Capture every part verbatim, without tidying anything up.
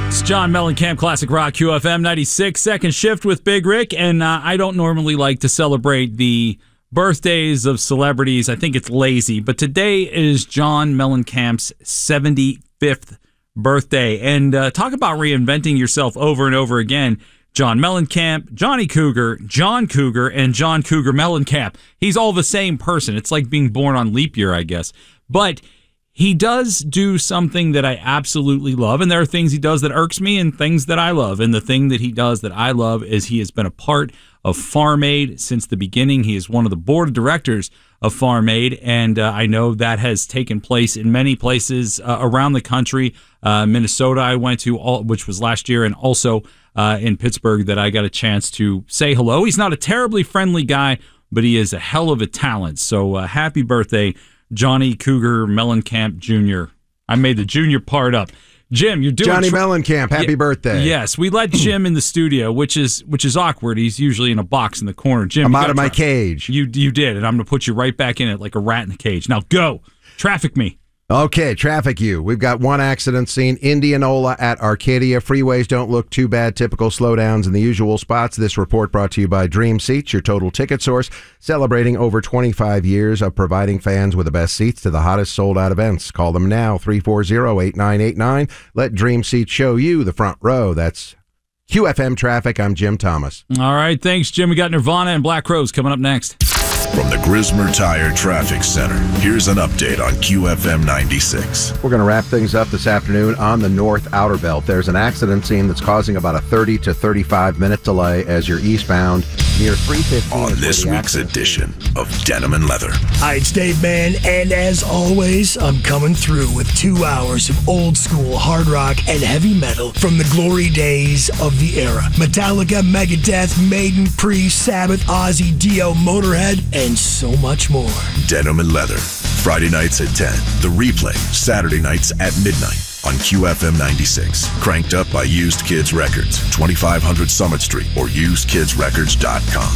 It's John Mellencamp, Classic Rock, Q F M ninety-six, second shift with Big Rick, and uh, I don't normally like to celebrate the birthdays of celebrities. I think it's lazy, but today is John Mellencamp's seventy-fifth birthday, and uh, talk about reinventing yourself over and over again. John Mellencamp, Johnny Cougar, John Cougar, and John Cougar Mellencamp. He's all the same person. It's like being born on leap year, I guess. But he does do something that I absolutely love, and there are things he does that irks me and things that I love. And the thing that he does that I love is he has been a part of Farm Aid since the beginning. He is one of the board of directors of Farm Aid, and uh, I know that has taken place in many places uh, around the country. Uh, Minnesota I went to, all, which was last year, and also uh, in Pittsburgh that I got a chance to say hello. He's not a terribly friendly guy, but he is a hell of a talent. So uh, happy birthday, Johnny Cougar Mellencamp Junior I made the junior part up. Jim, you're doing Johnny tr- Mellencamp. Happy yeah, birthday! Yes, we let Jim in the studio, which is which is awkward. He's usually in a box in the corner. Jim, I'm you out of my tra- cage. You you did, and I'm going to put you right back in it like a rat in the cage. Now go, traffic me. Okay, traffic you. We've got one accident scene. Indianola at Arcadia. Freeways don't look too bad. Typical slowdowns in the usual spots. This report brought to you by Dream Seats, your total ticket source, celebrating over twenty-five years of providing fans with the best seats to the hottest sold-out events. Call them now, three four zero, eight nine eight nine. Let Dream Seats show you the front row. That's Q F M Traffic. I'm Jim Thomas. All right, thanks, Jim. We got Nirvana and Black Crowes coming up next. From the Grismer Tire Traffic Center, here's an update on Q F M ninety-six. We're going to wrap things up this afternoon on the North Outer Belt. There's an accident scene that's causing about a thirty to thirty-five minute delay as you're eastbound near three fifteen. On this week's edition of Denim and Leather. Hi, it's Dave Mann, and as always, I'm coming through with two hours of old school hard rock and heavy metal from the glory days of the era. Metallica, Megadeth, Maiden, Priest, Sabbath, Ozzy, Dio, Motorhead, and so much more. Denim and Leather, Friday nights at ten. The replay, Saturday nights at midnight on Q F M ninety-six. Cranked up by Used Kids Records, twenty-five hundred Summit Street or used kids records dot com.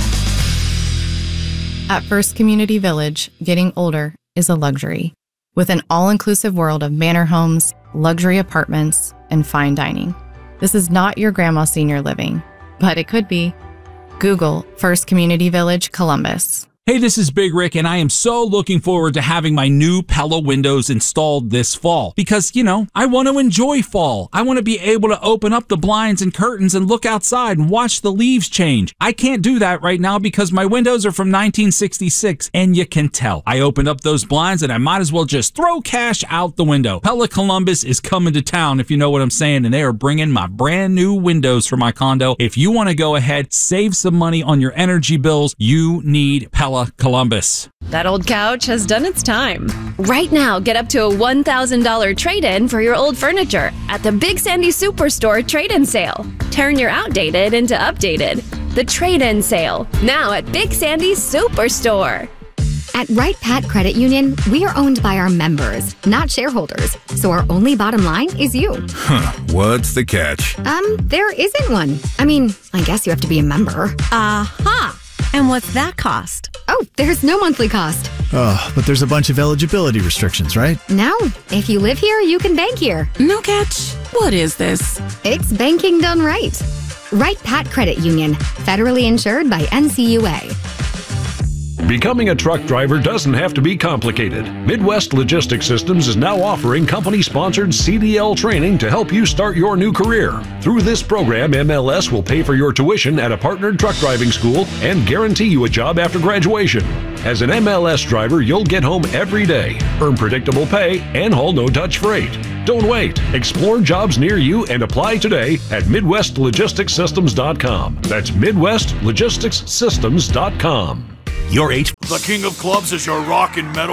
At First Community Village, getting older is a luxury. With an all-inclusive world of manor homes, luxury apartments, and fine dining. This is not your grandma's senior living, but it could be. Google First Community Village, Columbus. Hey, this is Big Rick, and I am so looking forward to having my new Pella windows installed this fall. Because, you know, I want to enjoy fall. I want to be able to open up the blinds and curtains and look outside and watch the leaves change. I can't do that right now because my windows are from nineteen sixty-six, and you can tell. I opened up those blinds, and I might as well just throw cash out the window. Pella Columbus is coming to town, if you know what I'm saying, and they are bringing my brand new windows for my condo. If you want to go ahead, save some money on your energy bills, you need Pella Columbus. That old couch has done its time. Right now, get up to a one thousand dollars trade-in for your old furniture at the Big Sandy Superstore trade-in sale. Turn your outdated into updated. The trade-in sale, now at Big Sandy Superstore. At Wright Pat Credit Union, we are owned by our members, not shareholders. So our only bottom line is you. Huh, what's the catch? Um, there isn't one. I mean, I guess you have to be a member. Aha! And what's that cost? Oh, there's no monthly cost. Oh, but there's a bunch of eligibility restrictions, right? No. If you live here, you can bank here. No catch. What is this? It's banking done right. Wright Pat Credit Union, federally insured by N C U A. Becoming a truck driver doesn't have to be complicated. Midwest Logistics Systems is now offering company-sponsored C D L training to help you start your new career. Through this program, M L S will pay for your tuition at a partnered truck driving school and guarantee you a job after graduation. As an M L S driver, you'll get home every day, earn predictable pay, and haul no-touch freight. Don't wait. Explore jobs near you and apply today at Midwest Logistics Systems dot com. That's Midwest Logistics Systems dot com. Your H. The king of clubs is your rock and metal